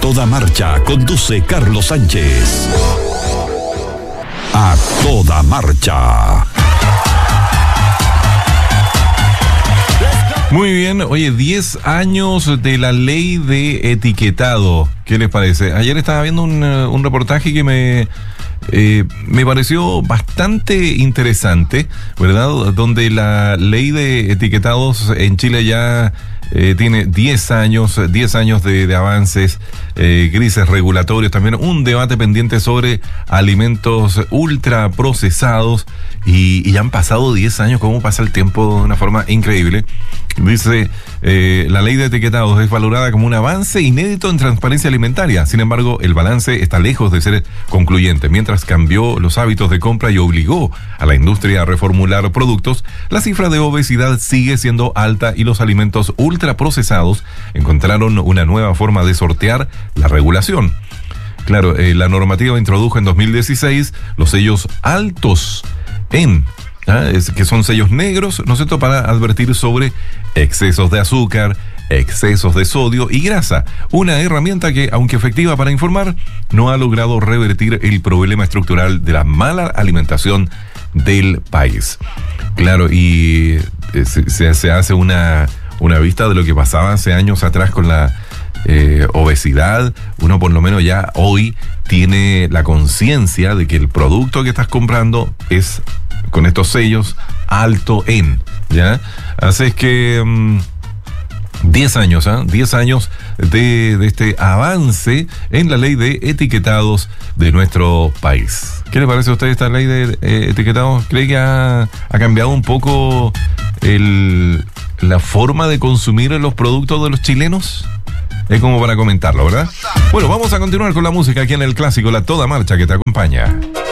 toda marcha conduce Carlos Sánchez. A toda marcha. Muy bien, oye, 10 años de la ley de etiquetado. ¿Qué les parece? Ayer estaba viendo un reportaje que me pareció bastante interesante, ¿verdad? Donde la ley de etiquetados en Chile ya tiene 10 años de avances, crisis regulatorios, también un debate pendiente sobre alimentos ultraprocesados y ya han pasado 10 años, cómo pasa el tiempo de una forma increíble. Dice, la ley de etiquetados es valorada como un avance inédito en transparencia alimentaria. Sin embargo, el balance está lejos de ser concluyente. Mientras cambió los hábitos de compra y obligó a la industria a reformular productos, la cifra de obesidad sigue siendo alta y los alimentos ultraprocesados encontraron una nueva forma de sortear la regulación. Claro, la normativa introdujo en 2016 los sellos altos en... que son sellos negros, ¿no es cierto?, para advertir sobre excesos de azúcar, excesos de sodio y grasa. Una herramienta que, aunque efectiva para informar, no ha logrado revertir el problema estructural de la mala alimentación del país. Claro, y se hace una vista de lo que pasaba hace años atrás con la obesidad. Uno por lo menos ya hoy tiene la conciencia de que el producto que estás comprando es con estos sellos alto en, ¿ya? Así es que 10 años, 10 años de este avance en la ley de etiquetados de nuestro país. ¿Qué le parece a usted esta ley de etiquetados? ¿Cree que ha cambiado un poco la forma de consumir los productos de los chilenos? Es como para comentarlo, ¿verdad? Bueno, vamos a continuar con la música aquí en el clásico La Toda Marcha que te acompaña.